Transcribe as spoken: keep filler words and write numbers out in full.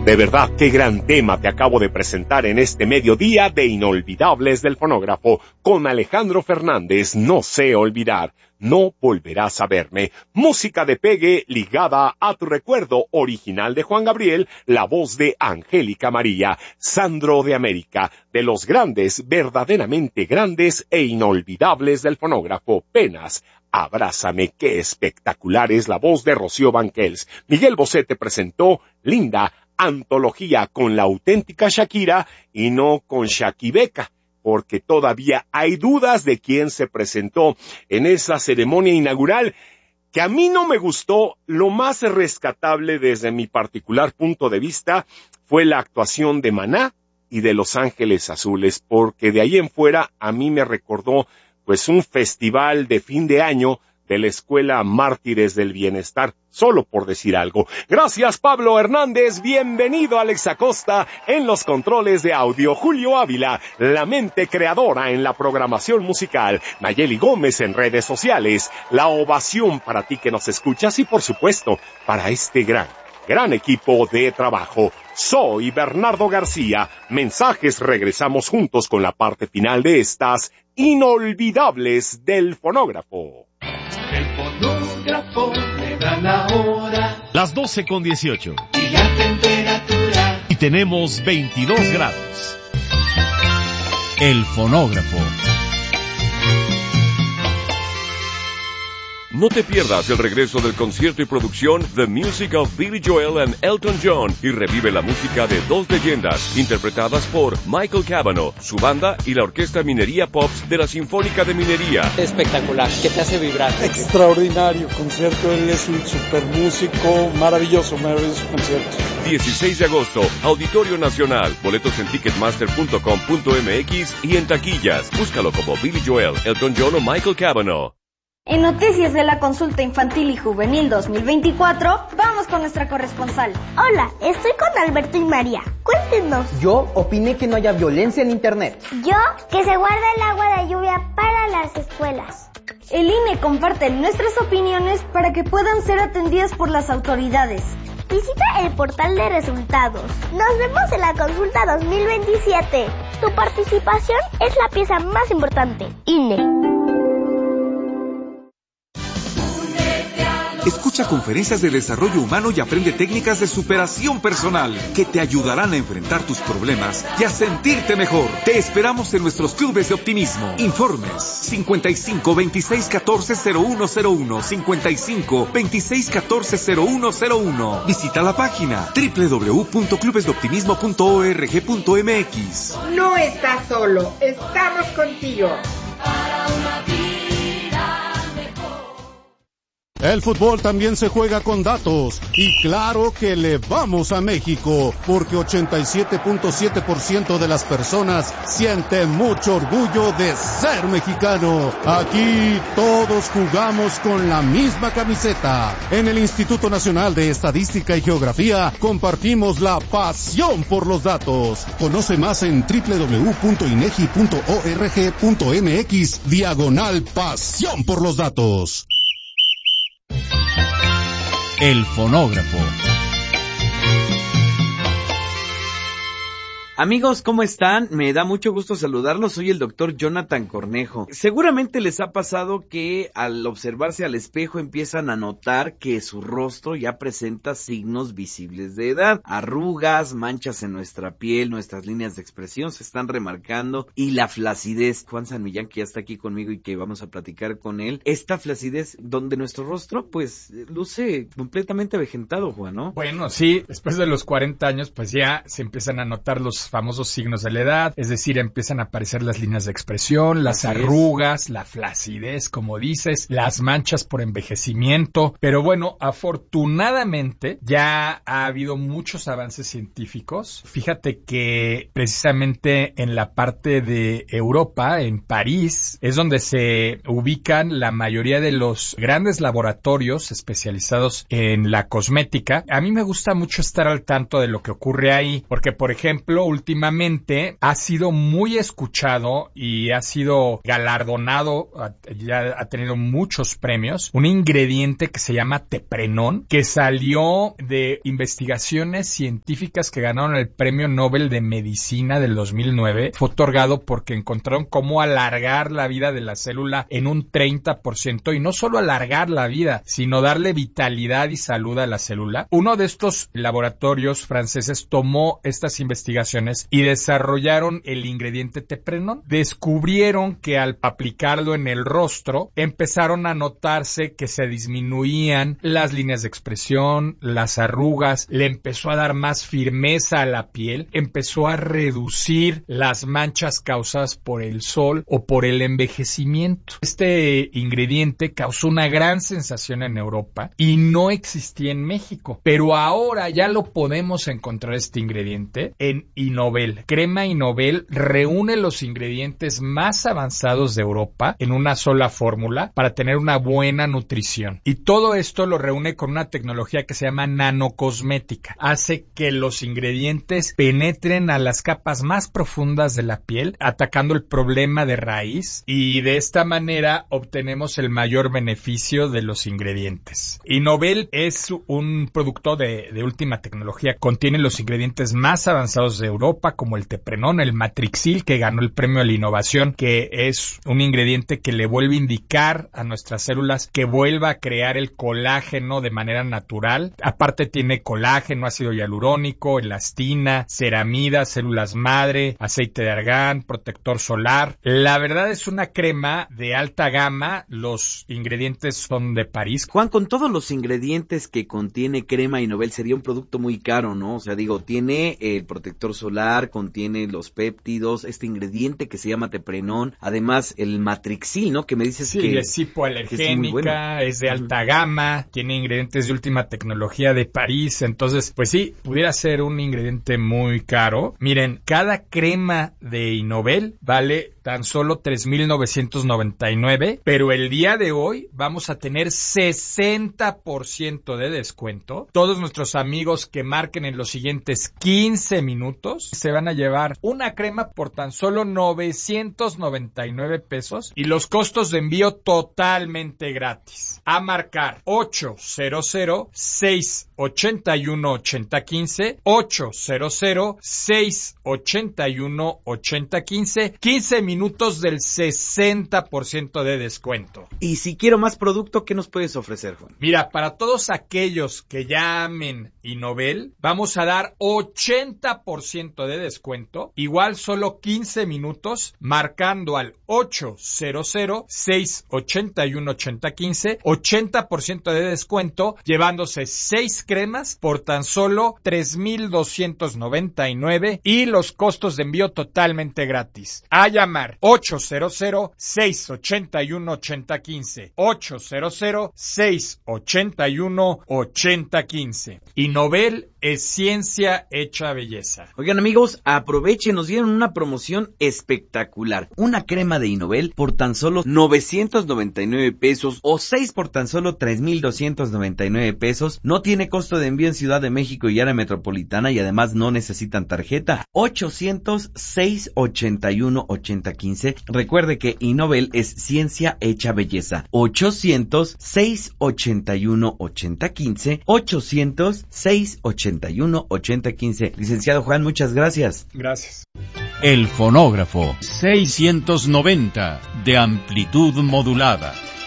De verdad, qué gran tema te acabo de presentar en este mediodía de Inolvidables del Fonógrafo con Alejandro Fernández. No sé olvidar, no volverás a verme. Música de pegue ligada a tu recuerdo, original de Juan Gabriel, la voz de Angélica María, Sandro de América, de los grandes, verdaderamente grandes e inolvidables del fonógrafo. Penas, abrázame, qué espectacular es la voz de Rocío Banquels. Miguel Bosé te presentó Linda, antología con la auténtica Shakira y no con Shakibeca, porque todavía hay dudas de quién se presentó en esa ceremonia inaugural, que a mí no me gustó. Lo más rescatable desde mi particular punto de vista fue la actuación de Maná y de Los Ángeles Azules, porque de ahí en fuera a mí me recordó pues un festival de fin de año de la Escuela Mártires del Bienestar, solo por decir algo. Gracias, Pablo Hernández. Bienvenido, Alex Acosta, en los controles de audio. Julio Ávila, la mente creadora en la programación musical. Nayeli Gómez en redes sociales. La ovación para ti que nos escuchas y, por supuesto, para este gran, gran equipo de trabajo. Soy Bernardo García. Mensajes, regresamos juntos con la parte final de estas Inolvidables del Fonógrafo. El fonógrafo le da la hora. Las doce con dieciocho. Y la temperatura. Y tenemos veintidós grados. El fonógrafo. No te pierdas el regreso del concierto y producción The Music of Billy Joel and Elton John y revive la música de dos leyendas interpretadas por Michael Cavanaugh, su banda y la Orquesta Minería Pops de la Sinfónica de Minería. Espectacular, que te hace vibrar. Extraordinario concierto, él es un super músico, maravilloso, maravilloso concierto. dieciséis de agosto, Auditorio Nacional, boletos en ticketmaster punto com punto m x y en taquillas. Búscalo como Billy Joel, Elton John o Michael Cavanaugh. En Noticias de la Consulta Infantil y Juvenil dos mil veinticuatro, vamos con nuestra corresponsal. Hola, estoy con Alberto y María. Cuéntenos. Yo opiné que no haya violencia en Internet. Yo, que se guarde el agua de lluvia para las escuelas. El I N E comparte nuestras opiniones para que puedan ser atendidas por las autoridades. Visita el portal de resultados. Nos vemos en la Consulta dos mil veintisiete. Tu participación es la pieza más importante. I N E. Escucha conferencias de desarrollo humano y aprende técnicas de superación personal que te ayudarán a enfrentar tus problemas y a sentirte mejor. Te esperamos en nuestros clubes de optimismo. Informes cincuenta y cinco, veintiséis, catorce, cero uno cero uno, cincuenta y cinco, veintiséis, catorce, cero uno cero uno. Visita la página doble u doble u doble u punto clubes de optimismo punto org punto m x. No estás solo, estamos contigo. Para una vida. El fútbol también se juega con datos, y claro que le vamos a México, porque ochenta y siete punto siete por ciento de las personas sienten mucho orgullo de ser mexicano. Aquí todos jugamos con la misma camiseta. En el Instituto Nacional de Estadística y Geografía compartimos la pasión por los datos. Conoce más en doble u doble u doble u punto inegi punto org punto m x diagonal pasión por los datos. El fonógrafo. Amigos, ¿cómo están? Me da mucho gusto saludarlos. Soy el doctor Jonathan Cornejo. Seguramente les ha pasado que al observarse al espejo empiezan a notar que su rostro ya presenta signos visibles de edad. Arrugas, manchas en nuestra piel, nuestras líneas de expresión se están remarcando y la flacidez. Juan San Millán, que ya está aquí conmigo y que vamos a platicar con él. Esta flacidez donde nuestro rostro pues luce completamente avejentado, Juan, ¿no? Bueno, sí, después de los cuarenta años pues ya se empiezan a notar los famosos signos de la edad, es decir, empiezan a aparecer las líneas de expresión, las Así arrugas, es. la flacidez, como dices, las manchas por envejecimiento, pero bueno, afortunadamente ya ha habido muchos avances científicos. Fíjate que precisamente en la parte de Europa, en París, es donde se ubican la mayoría de los grandes laboratorios especializados en la cosmética. A mí me gusta mucho estar al tanto de lo que ocurre ahí, porque por ejemplo, últimamente ha sido muy escuchado y ha sido galardonado, ya ha tenido muchos premios, un ingrediente que se llama teprenón, que salió de investigaciones científicas que ganaron el Premio Nobel de Medicina del dos mil nueve. Fue otorgado porque encontraron cómo alargar la vida de la célula en un treinta por ciento, y no solo alargar la vida, sino darle vitalidad y salud a la célula. Uno de estos laboratorios franceses tomó estas investigaciones y desarrollaron el ingrediente teprenón. Descubrieron que al aplicarlo en el rostro empezaron a notarse que se disminuían las líneas de expresión, las arrugas, le empezó a dar más firmeza a la piel, empezó a reducir las manchas causadas por el sol o por el envejecimiento. Este ingrediente causó una gran sensación en Europa y no existía en México, pero ahora ya lo podemos encontrar, este ingrediente, en Innovel. Crema Innovel reúne los ingredientes más avanzados de Europa en una sola fórmula para tener una buena nutrición. Y todo esto lo reúne con una tecnología que se llama nanocosmética. Hace que los ingredientes penetren a las capas más profundas de la piel, atacando el problema de raíz, y de esta manera obtenemos el mayor beneficio de los ingredientes. Innovel es un producto de, de última tecnología. Contiene los ingredientes más avanzados de Europa, como el teprenón, el matrixil, que ganó el premio a la innovación, que es un ingrediente que le vuelve a indicar a nuestras células que vuelva a crear el colágeno de manera natural. Aparte tiene colágeno, ácido hialurónico, elastina, ceramida, células madre, aceite de argán, protector solar. La verdad es una crema de alta gama. Los ingredientes son de París. Juan, con todos los ingredientes que contiene Crema Innovel, sería un producto muy caro, ¿no? O sea, digo, tiene el protector solar, contiene los péptidos, este ingrediente que se llama teprenón, además el matrixil, ¿no? Que me dices sí, que es hipoalergénica, es, bueno. es de alta gama, tiene ingredientes de última tecnología de París. Entonces, pues sí, pudiera ser un ingrediente muy caro. Miren, cada crema de Innovel vale tan solo tres mil novecientos noventa y nueve, pero el día de hoy vamos a tener sesenta por ciento de descuento. Todos nuestros amigos que marquen en los siguientes quince minutos se van a llevar una crema por tan solo novecientos noventa y nueve pesos y los costos de envío totalmente gratis. A marcar ocho cero cero, seis ocho uno, ocho cero uno cinco, ocho cero cero, seis ocho uno, ocho cero uno cinco, quince minutos del sesenta por ciento de descuento. Y si quiero más producto, ¿qué nos puedes ofrecer, Juan? Mira, para todos aquellos que llamen Innovel, vamos a dar ochenta por ciento de descuento, igual solo quince minutos, marcando al ocho cero cero, seis ocho uno, ocho cero uno cinco, ochenta por ciento de descuento, llevándose seis cremas por tan solo tres mil doscientos noventa y nueve y los costos de envío totalmente gratis. A llamar ocho cero cero, seis ocho uno, ocho cero uno cinco, ocho cero cero, seis ocho uno, ocho cero uno cinco. Innovel es ciencia hecha belleza. Oigan, amigos, aprovechen, nos dieron una promoción espectacular. Una crema de Innovel por tan solo novecientos noventa y nueve pesos o seis por tan solo tres mil doscientos noventa y nueve pesos. No tiene costo de envío en Ciudad de México y área metropolitana y además no necesitan tarjeta. ochocientos, seis ocho uno, ocho cero uno cinco. Recuerde que Innovel es ciencia hecha belleza. ochocientos, seis ocho uno, ocho cero uno cinco. ochocientos, seis ocho uno, ocho cero uno cinco. Licenciado Juan, muchas gracias. Gracias. El fonógrafo seiscientos noventa de amplitud modulada.